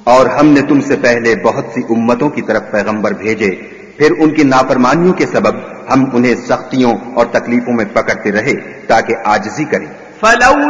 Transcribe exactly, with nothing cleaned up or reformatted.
और हमने तुमसे पहले बहुत सी उम्मतों की तरफ पैगंबर भेजे, फिर उनकी नाफरमानियों के सबब हम उन्हें सख्तियों और तकलीफों में पकड़ते रहे ताकि आजिज़ी करें।